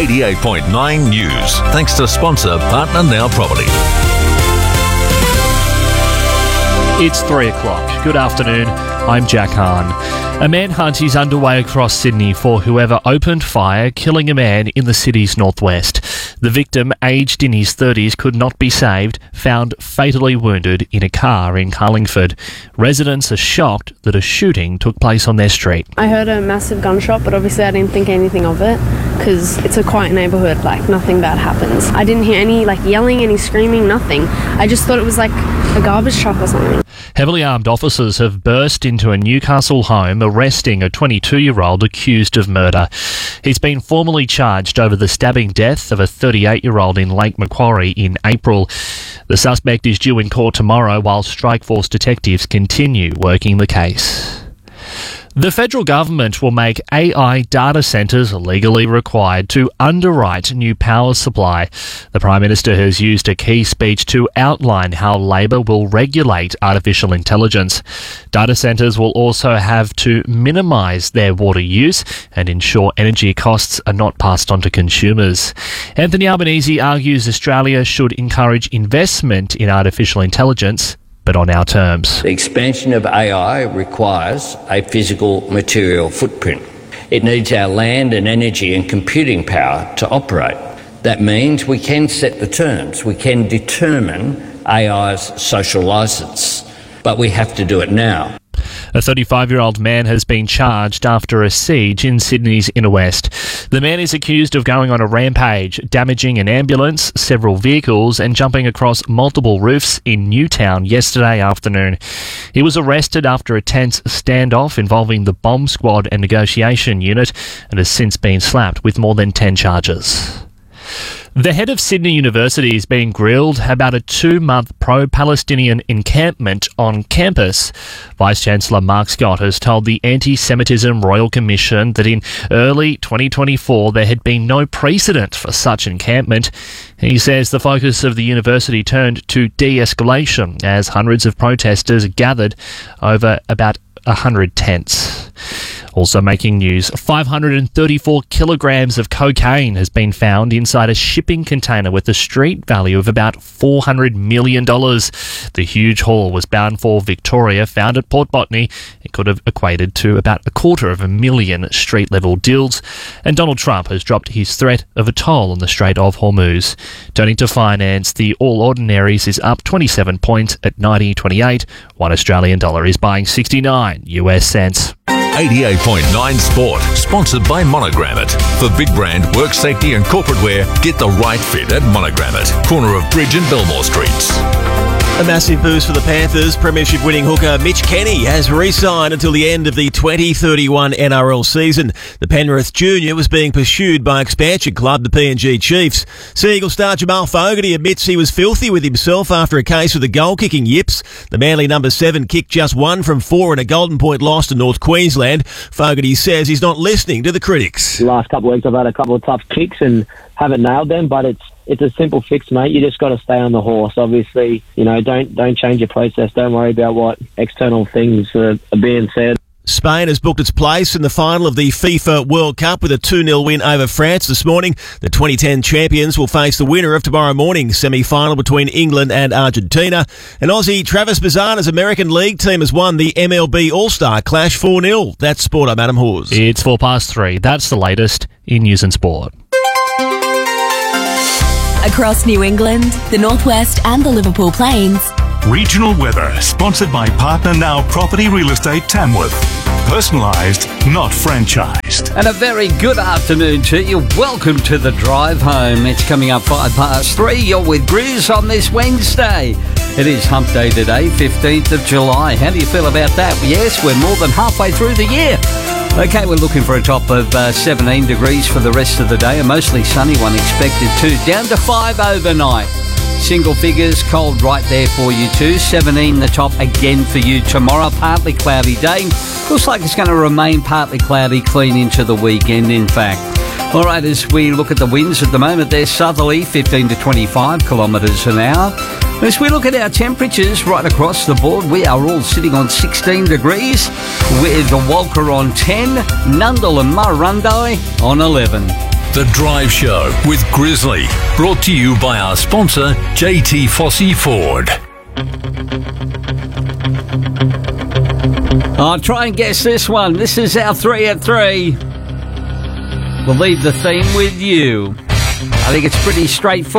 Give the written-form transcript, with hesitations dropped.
88.9 News. Thanks to sponsor Partner Now Property. It's 3 o'clock. Good afternoon. I'm Jack Hahn. A manhunt is underway across Sydney for whoever opened fire, killing a man in the city's northwest. The victim, aged in his 30s, could not be saved, found fatally wounded in a car in Carlingford. Residents are shocked that a shooting took place on their street. I heard a massive gunshot, but obviously I didn't think anything of it because it's a quiet neighbourhood, nothing bad happens. I didn't hear any yelling, any screaming, nothing. I just thought it was like a garbage truck or something. Heavily armed officers have burst into a Newcastle home, arresting a 22-year-old accused of murder. He's been formally charged over the stabbing death of a 38-year-old in Lake Macquarie in April. The suspect is due in court tomorrow while Strikeforce detectives continue working the case. The federal government will make AI data centres legally required to underwrite new power supply. The Prime Minister has used a key speech to outline how Labor will regulate artificial intelligence. Data centres will also have to minimise their water use and ensure energy costs are not passed on to consumers. Anthony Albanese argues Australia should encourage investment in artificial intelligence, but on our terms. The expansion of AI requires a physical material footprint. It needs our land and energy and computing power to operate. That means we can set the terms. We can determine AI's social licence, but we have to do it now. A 35-year-old man has been charged after a siege in Sydney's inner west. The man is accused of going on a rampage, damaging an ambulance, several vehicles and jumping across multiple roofs in Newtown yesterday afternoon. He was arrested after a tense standoff involving the bomb squad and negotiation unit and has since been slapped with more than 10 charges. The head of Sydney University is being grilled about a 2-month pro-Palestinian encampment on campus. Vice-Chancellor Mark Scott has told the Anti-Semitism Royal Commission that in early 2024 there had been no precedent for such encampment. He says the focus of the university turned to de-escalation as hundreds of protesters gathered over about 100 tents. Also making news, 534 kilograms of cocaine has been found inside a shipping container with a street value of about $400 million. The huge haul was bound for Victoria, found at Port Botany. It could have equated to about 250,000 street-level deals. And Donald Trump has dropped his threat of a toll on the Strait of Hormuz. Turning to finance, the All Ordinaries is up 27 points at 90.28. $1 Australian dollar is buying 69 US cents. 88.9 Sport, sponsored by Monogram It. For big brand, work safety and corporate wear, get the right fit at Monogram It, corner of Bridge and Belmore Streets. A massive boost for the Panthers. Premiership winning hooker Mitch Kenny has re-signed until the end of the 2031 NRL season. The Penrith junior was being pursued by expansion club the PNG Chiefs. Sea Eagle star Jamal Fogarty admits he was filthy with himself after a case with the goal-kicking yips. The Manly number 7 kicked just 1 from 4 in a Golden Point loss to North Queensland. Fogarty says he's not listening to the critics. The last couple of weeks I've had a couple of tough kicks and haven't nailed them, but it's a simple fix, mate. You just got to stay on the horse. Obviously, don't change your process. Don't worry about what external things are being said. Spain has booked its place in the final of the FIFA World Cup with a 2-0 win over France this morning. The 2010 champions will face the winner of tomorrow morning's semi-final between England and Argentina. And Aussie Travis Bazana's American League team has won the MLB All-Star Clash 4-0. That's Sport. I'm Adam Hawes. It's 3:04. That's the latest in news and sport. Across New England, the Northwest and the Liverpool Plains. Regional weather, sponsored by Partner Now Property Real Estate Tamworth. Personalised, not franchised. And a very good afternoon to you. Welcome to the drive home. It's coming up 3:05. You're with Grizz on this Wednesday. It is hump day today, 15th of July. How do you feel about that? Yes, we're more than halfway through the year. Okay, we're looking for a top of 17 degrees for the rest of the day. A mostly sunny one expected too. Down to 5 overnight. Single figures, cold right there for you too. 17 the top again for you tomorrow. Partly cloudy day. Looks like it's going to remain partly cloudy clean into the weekend, in fact. All right, as we look at the winds at the moment, they're southerly, 15 to 25 kilometres an hour. As we look at our temperatures right across the board, we are all sitting on 16 degrees, with Walker on 10, Nundle and Murrurundi on 11. The Drive Show with Grizzly, brought to you by our sponsor, JT Fossey Ford. I'll try and guess this one. This is our 3 at 3. We'll leave the theme with you. I think it's pretty straightforward.